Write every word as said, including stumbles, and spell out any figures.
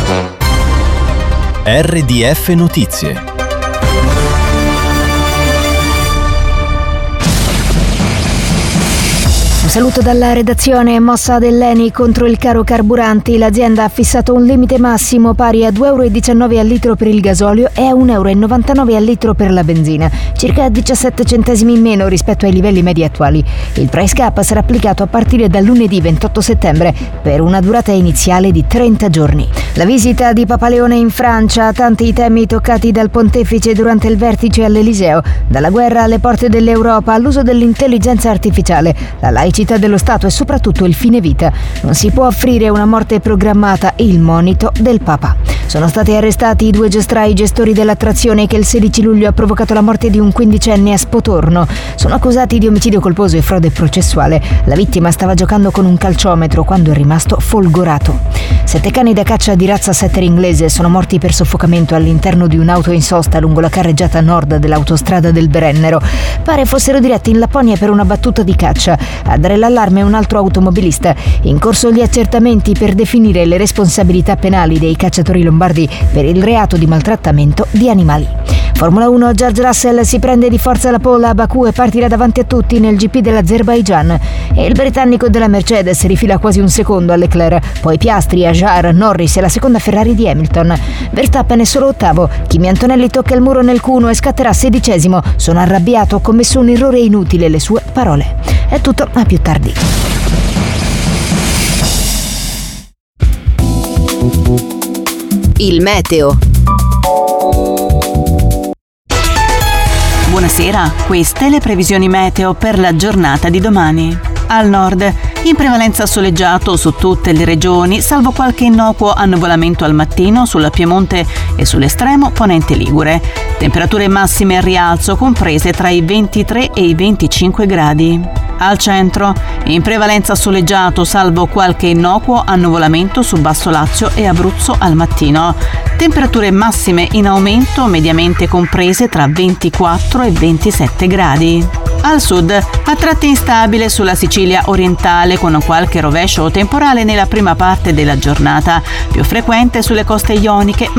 R D F Notizie. Un saluto dalla redazione. Mossa dell'Eni contro il caro carburanti. L'azienda ha fissato un limite massimo pari a due virgola diciannove euro al litro per il gasolio e a uno virgola novantanove euro al litro per la benzina, circa diciassette centesimi in meno rispetto ai livelli medi attuali. Il price cap sarà applicato a partire dal lunedì ventotto settembre per una durata iniziale di trenta giorni. La visita di Papa Leone in Francia, tanti i temi toccati dal pontefice durante il vertice all'Eliseo, dalla guerra alle porte dell'Europa all'uso dell'intelligenza artificiale, la laicità dello Stato e soprattutto il fine vita. Non si può offrire una morte programmata, il monito del Papa. Sono stati arrestati i due giostrai gestori dell'attrazione che il sedici luglio ha provocato la morte di un quindicenne a Spotorno. Sono accusati di omicidio colposo e frode processuale. La vittima stava giocando con un calciometro quando è rimasto folgorato. Sette cani da caccia di razza setter inglese sono morti per soffocamento all'interno di un'auto in sosta lungo la carreggiata nord dell'autostrada del Brennero. Pare fossero diretti in Lapponia per una battuta di caccia. A dare l'allarme un altro automobilista. In corso gli accertamenti per definire le responsabilità penali dei cacciatori lombardi per il reato di maltrattamento di animali. Formula uno, George Russell si prende di forza la pole a Baku e partirà davanti a tutti nel G P dell'Azerbaigian. E il britannico della Mercedes rifila quasi un secondo a Leclerc, poi Piastri, Ajar, Norris e la seconda Ferrari di Hamilton. Verstappen è solo ottavo. Kimi Antonelli tocca il muro nel Q uno e scatterà sedicesimo. Sono arrabbiato, ho commesso un errore inutile, le sue parole. È tutto, a più tardi. Il meteo. Buonasera, queste le previsioni meteo per la giornata di domani. Al nord, in prevalenza soleggiato su tutte le regioni, salvo qualche innocuo annuvolamento al mattino sulla Piemonte e sull'estremo ponente ligure. Temperature massime al rialzo comprese tra i ventitré e i venticinque gradi. Al centro, in prevalenza soleggiato salvo qualche innocuo annuvolamento su Basso Lazio e Abruzzo al mattino. Temperature massime in aumento mediamente comprese tra ventiquattro e ventisette gradi. Al sud, a tratti instabile sulla Sicilia orientale con qualche rovescio temporale nella prima parte della giornata, più frequente sulle coste ioniche